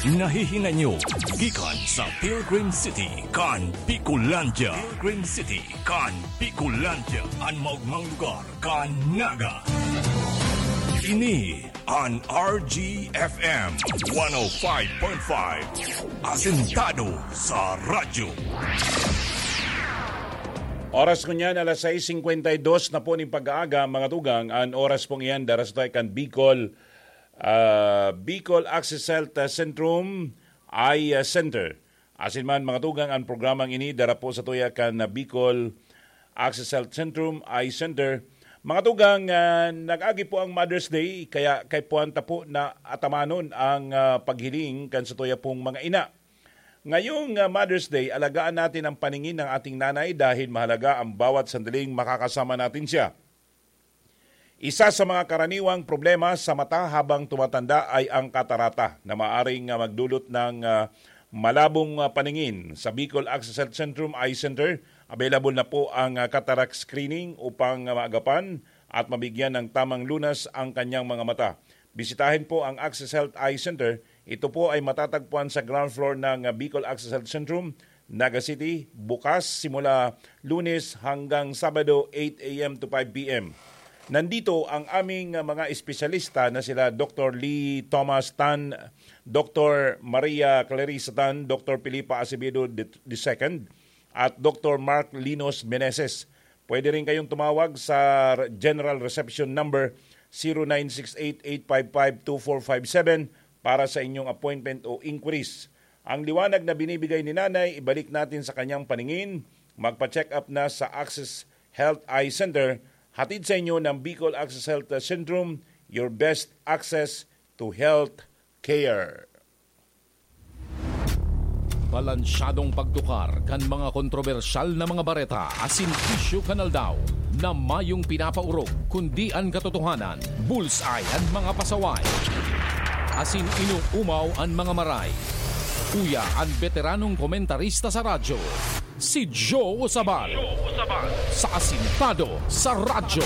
Nahihingan nyo gikan sa Pilgrim City kan Bicolandia. Pilgrim City kan Bicolandia. Ang maugmang lugar kan Naga. Ini ang RGFM 105.5. Asentado sa radyo. Oras ko niyan, alas 6:52 na po ng pag-aaga, mga tugang. Ang oras pong iyan, daras tayo kan Bicol Access Health Centrum Eye Center. Asin man mga tugang, ang programang ini dara po sa tuya kan Bicol Access Health Centrum Eye Center. Mga tugang, nag-agi po ang Mother's Day, kaya kay puwanta po na atamanon ang paghiling kan sa tuya pong mga ina. Ngayong Mother's Day, alagaan natin ang paningin ng ating nanay dahil mahalaga ang bawat sandaling makakasama natin siya. Isa sa mga karaniwang problema sa mata habang tumatanda ay ang katarata na maaring magdulot ng malabong paningin. Sa Bicol Access Health Centrum Eye Center, available na po ang cataract screening upang maagapan at mabigyan ng tamang lunas ang kanyang mga mata. Bisitahin po ang Access Health Eye Center. Ito po ay matatagpuan sa ground floor ng Bicol Access Health Centrum, Naga City, bukas simula Lunes hanggang Sabado 8 a.m. to 5 p.m. Nandito ang aming mga espesyalista na sila Dr. Lee Thomas Tan, Dr. Maria Clarissa Tan, Dr. Filipa Acevedo II, at Dr. Mark Linos Meneses. Pwede rin kayong tumawag sa General Reception number 0968-855-2457 para sa inyong appointment o inquiries. Ang liwanag na binibigay ni nanay, ibalik natin sa kanyang paningin. Magpa-check up na sa Access Health Eye Center. Hatid sa inyo ng Bicol Access Health Centrum, your best access to health care. Balansyadong pagtukar kan mga kontrobersyal na mga bareta asin issue kanal daw na mayong pinapaurog kundi ang katotohanan, bullseye ang mga pasaway. Asin inuumaw ang mga maray. Kuya ang veteranong komentarista sa radyo, si Joe Osabal. Sa Asintado sa Radyo.